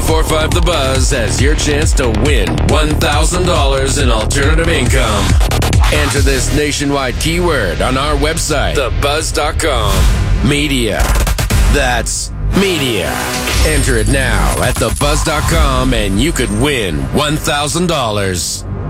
945 The Buzz has your chance to win $1,000 in alternative income. Enter this nationwide keyword on our website, thebuzz.com. Media. That's media. Enter it now at thebuzz.com and you could win $1,000.